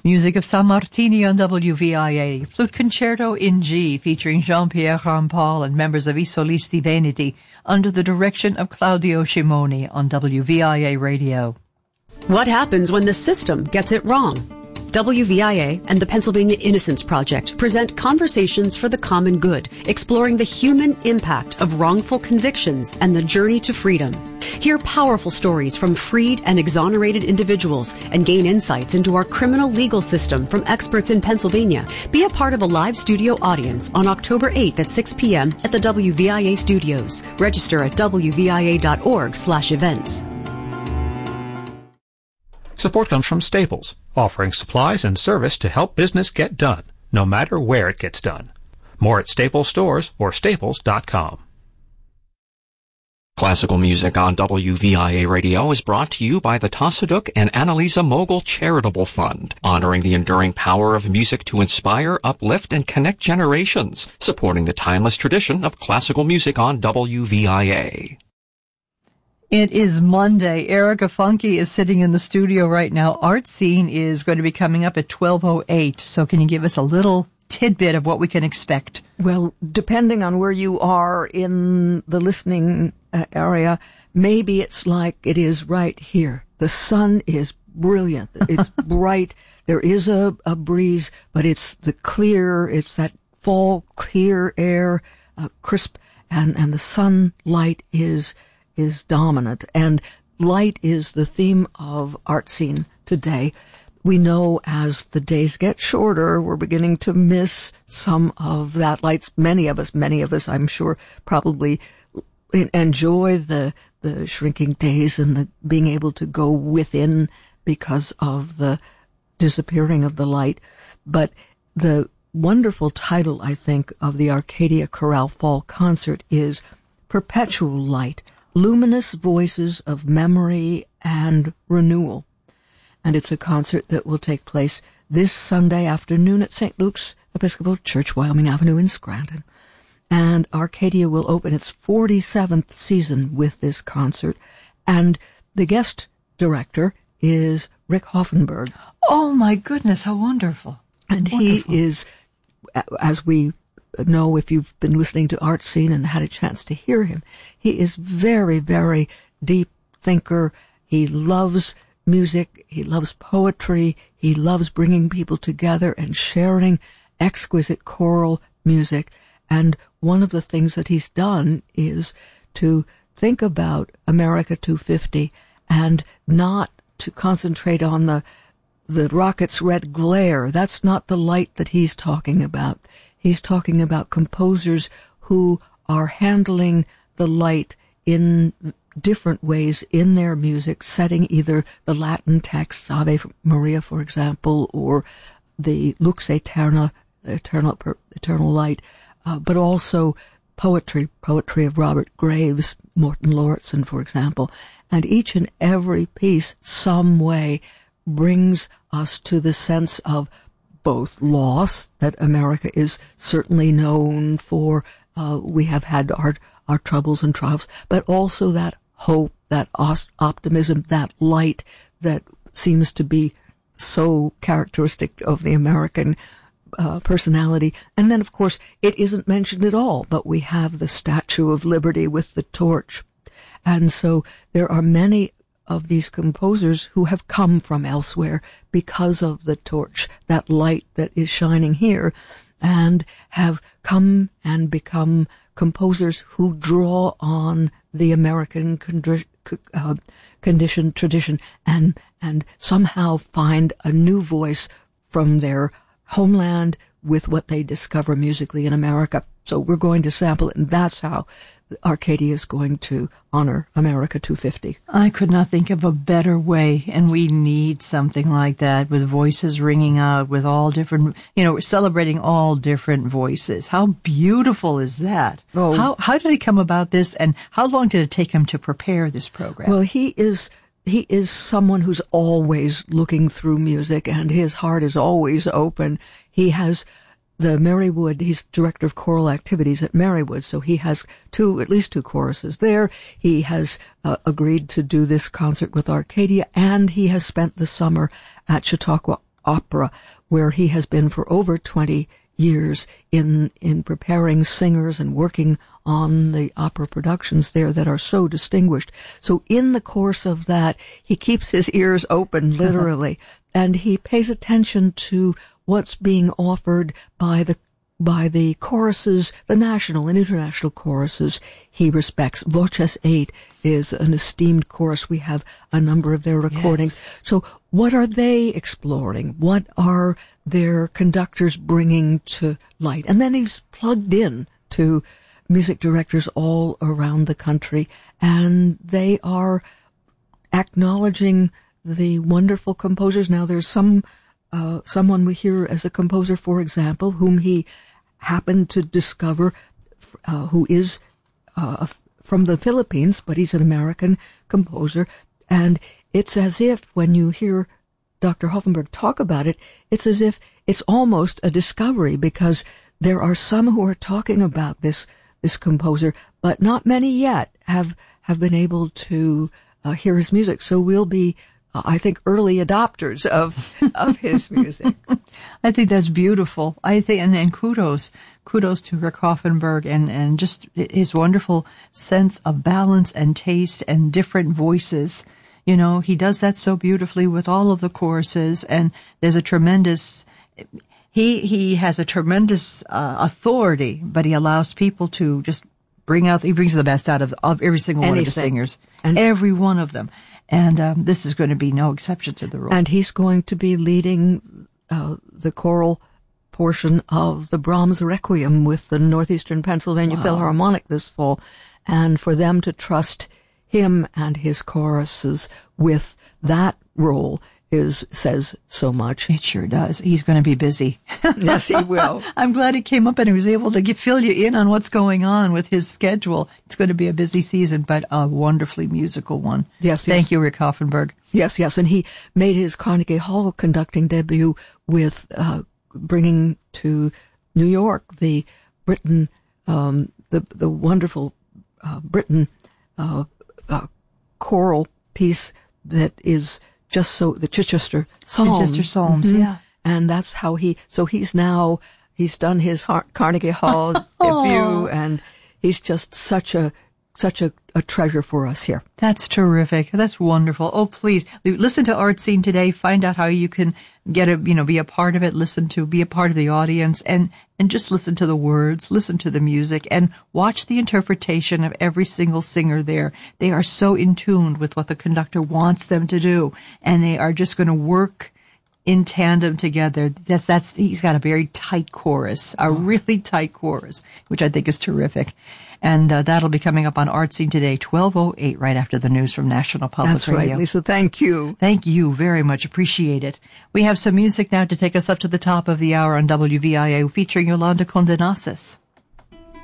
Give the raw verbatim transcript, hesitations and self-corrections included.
Music of Sammartini on W V I A, Flute Concerto in G featuring Jean-Pierre Rampal and members of I Solisti Veneti under the direction of Claudio Cimoni on W V I A Radio. What happens when the system gets it wrong? W V I A and the Pennsylvania Innocence Project present Conversations for the Common Good, exploring the human impact of wrongful convictions and the journey to freedom. Hear powerful stories from freed and exonerated individuals and gain insights into our criminal legal system from experts in Pennsylvania. Be a part of a live studio audience on October eighth at six p.m. at the W V I A studios. Register at W V I A dot org slash events. Support comes from Staples, offering supplies and service to help business get done, no matter where it gets done. More at Staples stores or staples dot com. Classical music on W V I A Radio is brought to you by the Tassaduk and Annalisa Mogul Charitable Fund, honoring the enduring power of music to inspire, uplift, and connect generations, supporting the timeless tradition of classical music on W V I A. It is Monday. Erica Funke is sitting in the studio right now. Art Scene is going to be coming up at twelve oh eight. So can you give us a little tidbit of what we can expect? Well, depending on where you are in the listening uh, area, maybe it's like it is right here. The sun is brilliant. It's bright. There is a, a breeze, but it's the clear, it's that fall clear air, uh, crisp, and, and the sunlight is is dominant, and light is the theme of Art Scene today. We know as the days get shorter, we're beginning to miss some of that light. Many of us, many of us, I'm sure, probably enjoy the the shrinking days and the being able to go within because of the disappearing of the light. But the wonderful title, I think, of the Arcadia Chorale Fall Concert is Perpetual Light, Luminous Voices of Memory and Renewal. And it's a concert that will take place this Sunday afternoon at Saint Luke's Episcopal Church, Wyoming Avenue in Scranton. And Arcadia will open its forty-seventh season with this concert. And the guest director is Rick Hoffenberg. Oh, my goodness, how wonderful. And wonderful. He is, as we know if you've been listening to Art Scene and had a chance to hear him, he is very, very deep thinker. He loves music. He loves poetry. He loves bringing people together and sharing exquisite choral music. And one of the things that he's done is to think about America two fifty and not to concentrate on the the rocket's red glare. That's not the light that he's talking about. He's talking about composers who are handling the light in different ways in their music, setting either the Latin text, Ave Maria, for example, or the Lux Aeterna, eternal, eternal light, uh, but also poetry, poetry of Robert Graves, Morton Lauritsen, for example. And each and every piece, some way, brings us to the sense of both loss, that America is certainly known for. Uh, we have had our, our troubles and triumphs, but also that hope, that os- optimism, that light that seems to be so characteristic of the American uh, personality. And then, of course, it isn't mentioned at all, but we have the Statue of Liberty with the torch. And so there are many of these composers who have come from elsewhere because of the torch, that light that is shining here, and have come and become composers who draw on the American condi- uh, condition, tradition, and, and somehow find a new voice from their homeland with what they discover musically in America. So we're going to sample it, and that's how Arcadia is going to honor America two fifty. I could not think of a better way, and we need something like that with voices ringing out, with all different, you know, we're celebrating all different voices. How beautiful is that? Oh. How how did he come about this, and how long did it take him to prepare this program? Well, he is he is someone who's always looking through music, and his heart is always open. He has the Marywood, he's director of choral activities at Marywood, so he has two, at least two choruses there. He has uh, agreed to do this concert with Arcadia, and he has spent the summer at Chautauqua Opera, where he has been for over twenty years in in preparing singers and working on the opera productions there that are so distinguished. So in the course of that, he keeps his ears open, literally, and he pays attention to what's being offered by the by the choruses, the national and international choruses he respects. Voces eight is an esteemed chorus. We have a number of their recordings. Yes. So what are they exploring? What are their conductors bringing to light? And then he's plugged in to music directors all around the country, and they are acknowledging the wonderful composers. Now, there's some uh, someone we hear as a composer, for example, whom he happened to discover, uh, who is uh, from the Philippines, but he's an American composer, and it's as if when you hear Doctor Hoffenberg talk about it, it's as if it's almost a discovery, because there are some who are talking about this this composer, but not many yet have have been able to uh, hear his music. So we'll be, uh, I think, early adopters of of his music. I think that's beautiful. I think, and, and kudos, kudos to Rick Hoffenberg and, and just his wonderful sense of balance and taste and different voices. You know, he does that so beautifully with all of the choruses, and there's a tremendous, he, he has a tremendous, uh, authority, but he allows people to just bring out, he brings the best out of, of every single one of the singers. And every one of them. And, um, this is going to be no exception to the rule. And he's going to be leading, uh, the choral portion of the Brahms Requiem with the Northeastern Pennsylvania wow. Philharmonic this fall. And for them to trust him and his choruses with that role is says so much. It sure does. He's going to be busy. Yes, he will. I'm glad he came up and he was able to get, fill you in on what's going on with his schedule. It's going to be a busy season, but a wonderfully musical one. Yes, yes. Thank you, Rick Hoffenberg. Yes, yes. And he made his Carnegie Hall conducting debut with uh, bringing to New York the Britain, um, the the wonderful uh, Britain uh, uh, choral piece that is just so, the Chichester Psalms. Chichester Psalms, mm-hmm. yeah. And that's how he, so he's now, he's done his Har- Carnegie Hall debut, and he's just such a, such a, a treasure for us here. That's terrific. That's wonderful. Oh, please listen to Art Scene today. Find out how you can get a, you know, be a part of it. Listen to, be a part of the audience, and, and just listen to the words, listen to the music, and watch the interpretation of every single singer there. They are so in tune with what the conductor wants them to do, and they are just going to work in tandem together. That's, that's, he's got a very tight chorus, a really tight chorus, which I think is terrific. And uh, that'll be coming up on Art Scene today, twelve oh eight, right after the news from National Public That's Radio. That's right, Lisa. Thank you. Thank you very much. Appreciate it. We have some music now to take us up to the top of the hour on W V I A, featuring Yolanda Condenaces.